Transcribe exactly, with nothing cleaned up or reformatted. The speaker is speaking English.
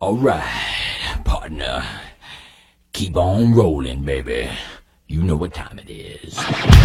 Alright, partner. Keep on rolling, baby. You know what time it is.